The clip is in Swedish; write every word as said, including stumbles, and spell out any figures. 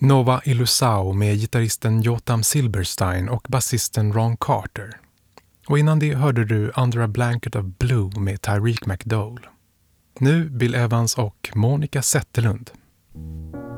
Nova Illusao med gitarristen Jotam Silberstein och basisten Ron Carter. Och innan det hörde du Under a Blanket of Blue med Tyreek McDowell. Nu Bill Evans och Monica Zetterlund.